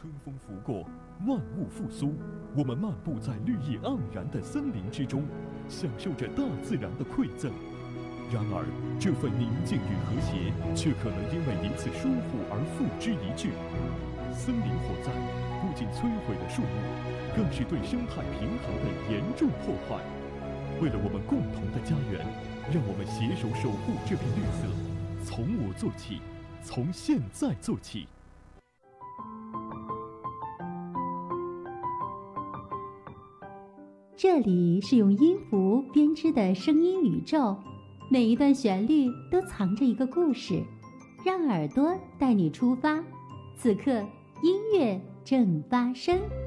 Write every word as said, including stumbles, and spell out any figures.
春风拂过，万物复苏，我们漫步在绿意盎然的森林之中，享受着大自然的馈赠。然而，这份宁静与和谐，却可能因为一次疏忽而付之一炬。森林火灾不仅摧毁了树木，更是对生态平衡的严重破坏。为了我们共同的家园，让我们携手守护这片绿色，从我做起，从现在做起。 这里是用音符编织的声音宇宙，每一段旋律都藏着一个故事，让耳朵带你出发。此刻，音乐正发生。